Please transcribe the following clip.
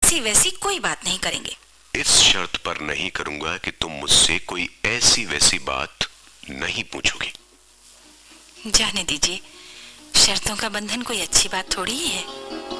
ऐसी वैसी कोई बात नहीं करेंगे। इस शर्त पर नहीं करूंगा कि तुम मुझसे कोई ऐसी वैसी बात नहीं पूछोगी। जाने दीजिए, शर्तों का बंधन कोई अच्छी बात थोड़ी ही है।